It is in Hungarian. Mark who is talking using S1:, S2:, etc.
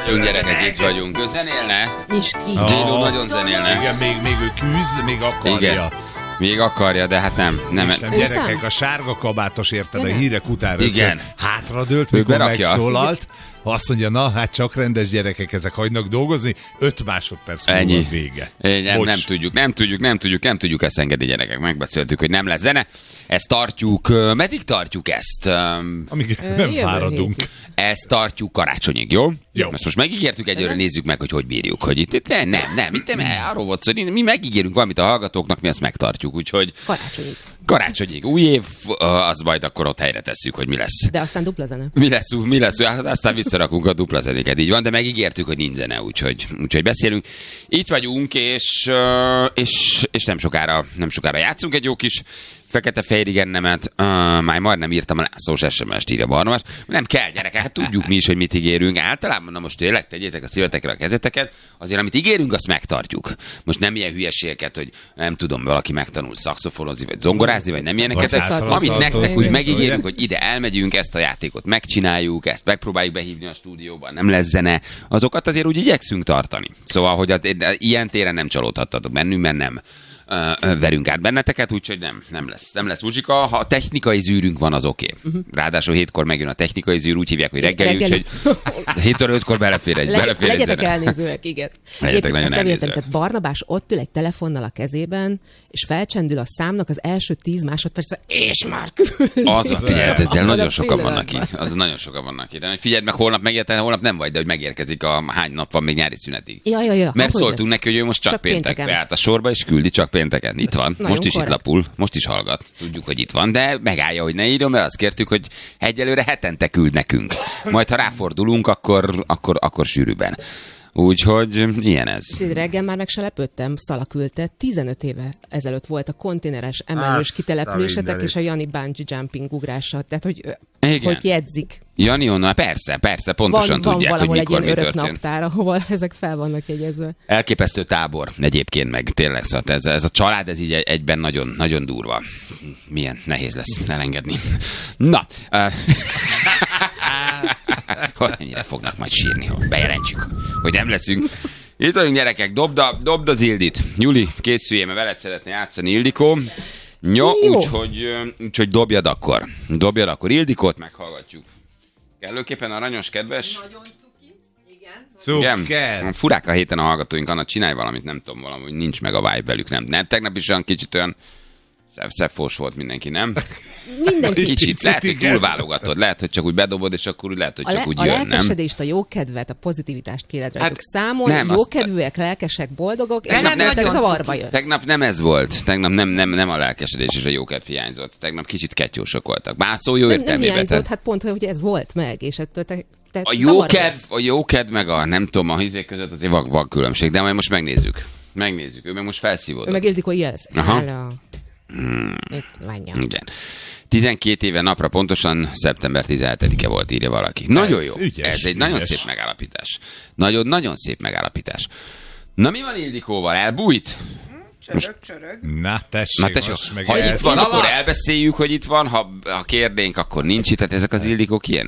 S1: vagyunk, gyerekek, itt vagyunk. Ő zenélne? J-Lo nagyon zenélne.
S2: Igen, még ő küzd, még akarja.
S1: Igen. Még akarja, de hát nem.
S2: Isten, gyerekek, a sárga kabátos, érted, a hírek után
S1: igen.
S2: Hátradőlt, mikor megszólalt. Azt mondja, na, hát csak rendes gyerekek, ezek hagynak dolgozni, 5 másodperc múlva vége.
S1: Nem tudjuk ezt engedni, gyerekek. Megbeszéltük, hogy nem lesz zene. Ezt tartjuk, meddig tartjuk ezt?
S2: Amíg nem fáradunk.
S1: Ezt tartjuk karácsonyig, jó?
S2: Jó.
S1: Ezt most megígértük egyőre, nézzük meg, hogy bírjuk. Hogy itt nem, itt arról volt szó, mi megígérünk valamit a hallgatóknak, mi ezt megtartjuk, úgyhogy... Karácsonyig. Új év, az majd akkor ott helyre tesszük, hogy mi lesz.
S3: De aztán dupla zene.
S1: Mi lesz, aztán visszarakunk a dupla zenéket, így van, de megígértük, hogy nincs zene, úgyhogy beszélünk. Itt vagyunk, és nem sokára játszunk egy jó kis fekete-fehér igennemet. Már majdnem írtam a Lászlós SMS-t, írja Barnabás. Nem kell, gyerekek, hát tudjuk mi is, hogy mit ígérünk. Általában, na most tényleg tegyétek a szívetekre a kezeteket, azért amit ígérünk, azt megtartjuk. Most nem ilyen hülyeségeket, hogy nem tudom, valaki megtanul szaxofonozni, vagy zongorázni, vagy nem ilyeneket. Amit nektek úgy megígérünk, hogy ide elmegyünk, ezt a játékot megcsináljuk, ezt megpróbáljuk behívni a stúdióban, nem lesz zene, azokat azért úgy igyekszünk tartani. Szóval, hogy ilyen téren nem csalódhattatok bennünk, mert nem verünk át benneteket, úgyhogy nem lesz muzsika. Ha a technikai zűrünk van, az oké. Ráadásul 7-kor megjön a technikai zűr, úgy hívják, hogy reggeli, úgyhogy 7-től 5-kor belefér egy
S3: legyetek elnézőek, igen.
S1: Legyetek nagyon
S3: elnézőek.
S1: Értem,
S3: tehát Barnabás ott ül egy telefonnal a kezében, és felcsendül a számnak az első 10 másodperc, és már küldi.
S1: Az, figyelj, ezzel nagyon sokan vannak itt. Nagyon sokan vannak itt. De figyeld meg, holnap nem vagy, de hogy megérkezik hány nap van még nyári szünetig.
S3: Ja.
S1: Mert szóltunk neki, hogy ő most csak péntek beállt a sorba, és küldi csak pénteken. Itt van. Most is itt lapul. Most is hallgat. Tudjuk, hogy itt van, de megállja, hogy ne írjon, mert azt kértük, hogy egyelőre hetente küld nekünk. Majd, ha ráfordulunk, akkor sűrűbben. Úgyhogy ilyen ez.
S3: Reggel már meg se lepődtem, Szala küldte, 15 éve ezelőtt volt a konténeres emelős kitelepülésetek és a Jani bungee jumping ugrása. Tehát, hogy jegyzik.
S1: Jani onnan, persze, pontosan tudják, hogy mikor mi történt. Van valahol egy örök naptár, ahol ezek fel vannak jegyezve. Elképesztő tábor egyébként, meg tényleg, szóval ez a család, ez így egyben nagyon, nagyon durva. Milyen nehéz lesz elengedni. Na, hogy ennyire fognak majd sírni, hogy bejelentjük, hogy nem leszünk. Itt vagyunk, gyerekek, dobd az Ildit. Juli, készüljél, mert veled szeretné játszani, Ildikó. Jó. Úgyhogy dobjad akkor. Ildikót meghallgatjuk. Kellőképpen aranyos, kedves?
S4: Nagyon cuki, igen.
S1: Igen. Furák a héten a hallgatóink, Anna, csinálj valamit, nem tudom, valahogy nincs meg a vibe velük, nem. Tegnap is olyan kicsit olyan szebb-fos volt mindenki, nem?
S3: Mindenki.
S1: Kicsit. Lehet, hogy túlválogatod, lehet, hogy csak úgy bedobod, és akkor lehet, hogy csak úgy jön, nem?
S3: A lelkesedést, a jókedvet, a pozitivitást kéred rajtuk számon, jókedvűek, lelkesek, boldogok, és te zavarba jössz. Tegnap nem ez volt. Tegnap nem a lelkesedés és a jókedv hiányzott. Tegnap kicsit ketyósok voltak. Bár szó jó értelmében. Nem hiányzott, hát pont, hogy ez volt meg, és ettől
S1: a jókedv meg a nem tudom, a hizék között azért van különbség, de majd most megnézzük. Ő meg most felszívódott.
S3: Ő meg Ildikó jelsz.
S1: Itt vagyok. Igen. 12 éve napra pontosan szeptember 17-e volt, írja valaki. Nagyon jó. Ez egy nagyon szép megállapítás. Nagyon szép megállapítás. Na mi van Ildikóval? Elbújt?
S4: Csörög.
S2: Na tessék.
S1: Ha itt van, akkor elbeszéljük, hogy itt van. Ha kérnénk, akkor nincs itt. Tehát ezek az Ildikók ilyen.